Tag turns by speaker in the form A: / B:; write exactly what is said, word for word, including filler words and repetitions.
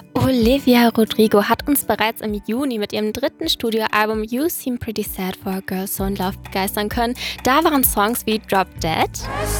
A: Olivia Rodrigo hat uns bereits im Juni mit ihrem dritten Studioalbum You Seem Pretty Sad for a Girl So in Love begeistern können. Da waren Songs wie Drop Dead,